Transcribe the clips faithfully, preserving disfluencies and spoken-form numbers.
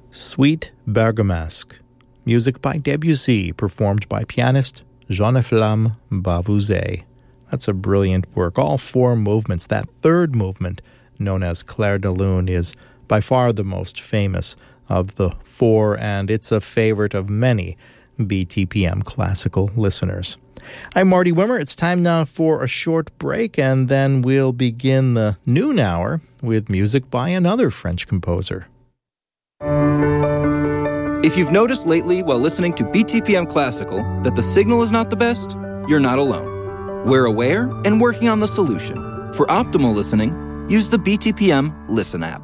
Suite Bergamasque, music by Debussy, performed by pianist Jean-Efflam Bavouzet. That's a brilliant work. All four movements. That third movement, known as Clair de Lune, is by far the most famous of the four, and it's a favorite of many B T P M classical listeners. I'm Marty Wimmer. It's time now for a short break, and then we'll begin the noon hour with music by another French composer. If you've noticed lately while listening to B T P M Classical that the signal is not the best, you're not alone. We're aware and working on the solution. For optimal listening, use the B T P M Listen app.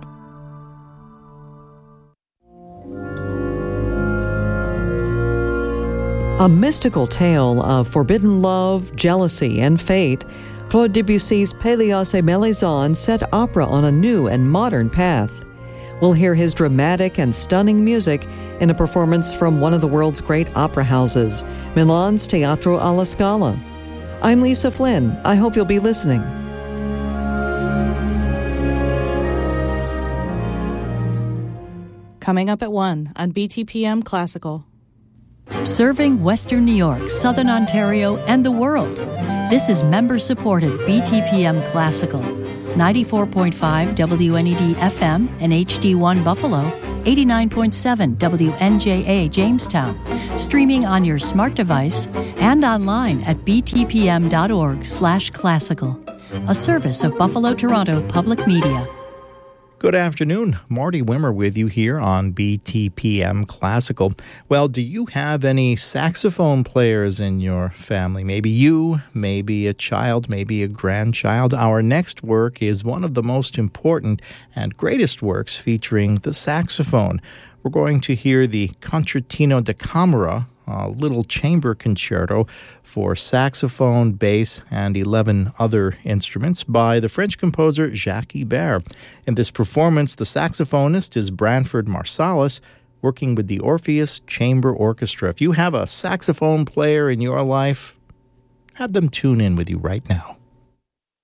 A mystical tale of forbidden love, jealousy, and fate, Claude Debussy's Pélias et Mélisande set opera on a new and modern path. We'll hear his dramatic and stunning music in a performance from one of the world's great opera houses, Milan's Teatro alla Scala. I'm Lisa Flynn. I hope you'll be listening. Coming up at one on B T P M Classical. Serving Western New York, Southern Ontario, and the world. This is member-supported B T P M Classical. ninety-four point five W N E D F M and H D one Buffalo, eighty-nine point seven W N J A Jamestown, streaming on your smart device and online at b t p m dot org slash classical, a service of Buffalo Toronto Public Media. Good afternoon. Marty Wimmer with you here on B T P M Classical. Well, do you have any saxophone players in your family? Maybe you, maybe a child, maybe a grandchild. Our next work is one of the most important and greatest works featuring the saxophone. We're going to hear the Concertino da Camera, a little chamber concerto for saxophone, bass, and eleven other instruments by the French composer Jacques Ibert. In this performance, the saxophonist is Branford Marsalis, working with the Orpheus Chamber Orchestra. If you have a saxophone player in your life, have them tune in with you right now.